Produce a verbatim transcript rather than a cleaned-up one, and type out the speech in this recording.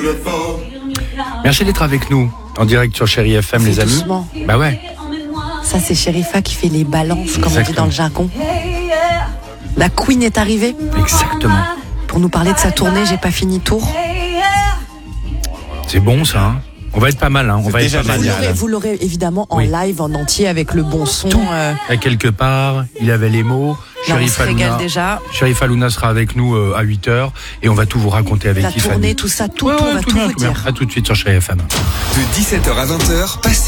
Merci d'être avec nous en direct sur Chérie F M, C'est les amis. doucement. Bah ouais. Ça, c'est Sherifa qui fait les balances, comme on dit dans le jargon. La Queen est arrivée. Exactement. Pour nous parler de sa tournée J'ai pas fini tour. C'est bon ça, hein. On va être pas mal, hein. On va être pas mal. Vous il y a- l'aurez, vous l'aurez évidemment en Oui. live, en entier, avec le bon son. euh, À quelque part, il avait les mots. Là, on Chérif se régale Alouna, déjà. Chérif Alouna sera avec nous euh, à huit heures et on va tout vous raconter avec La Tiffany. tournée, tout ça, tout, Ouais, tout, ouais, on va tout bien, vous bien. dire. À tout de suite sur Chérie F M. De dix-sept heures à vingt heures, passez